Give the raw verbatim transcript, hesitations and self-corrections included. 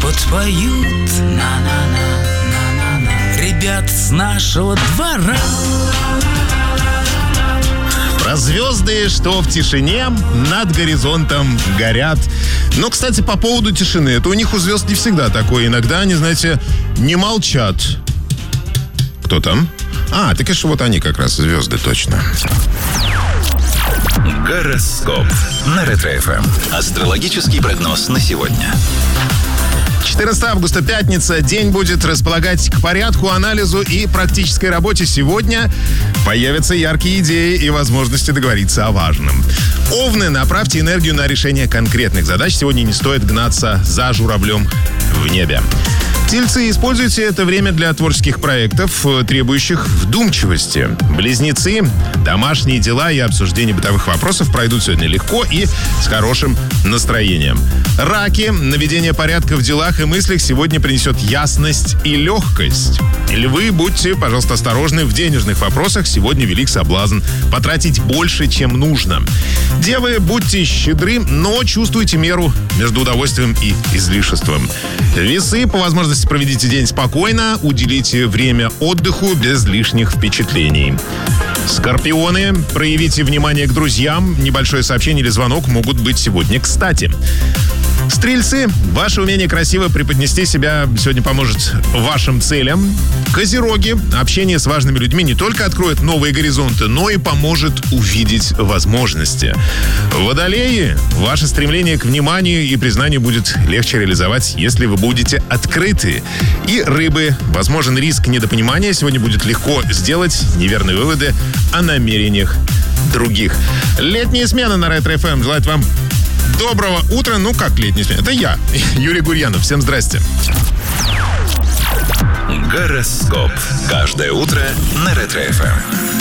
подпоют на-на-на, на-на-на ребят с нашего двора. Про звезды, что в тишине над горизонтом горят. Но, кстати, по поводу тишины. Это у них у звезд не всегда такое. Иногда они, знаете, не молчат. Кто там? А, так конечно, вот они как раз, звезды, точно. Гороскоп на Ретро-эф эм. Астрологический прогноз на сегодня. четырнадцатого августа, пятница. День будет располагать к порядку, анализу и практической работе. Сегодня появятся яркие идеи и возможности договориться о важном. Овны, направьте энергию на решение конкретных задач. Сегодня не стоит гнаться за журавлем в небе. Тельцы, используйте это время для творческих проектов, требующих вдумчивости. Близнецы, домашние дела и обсуждение бытовых вопросов пройдут сегодня легко и с хорошим настроением. Раки, наведение порядка в делах и мыслях сегодня принесет ясность и легкость. Львы, будьте, пожалуйста, осторожны в денежных вопросах. Сегодня велик соблазн потратить больше, чем нужно. Девы, будьте щедры, но чувствуйте меру между удовольствием и излишеством. Весы, по возможности проведите день спокойно, уделите время отдыху без лишних впечатлений. Скорпионы, проявите внимание к друзьям. Небольшое сообщение или звонок могут быть сегодня кстати. Стрельцы, ваше умение красиво преподнести себя сегодня поможет вашим целям. Козероги, общение с важными людьми не только откроет новые горизонты, но и поможет увидеть возможности. Водолеи, ваше стремление к вниманию и признанию будет легче реализовать, если вы будете открыты. И рыбы, возможен риск недопонимания, сегодня будет легко сделать неверные выводы о намерениях других. Летняя смена на Ретро-эф эм желает вам доброго утра. Ну, как летняя смена? Это я, Юрий Гурьянов. Всем здрасте. Гороскоп. Каждое утро на Ретро-эф эм.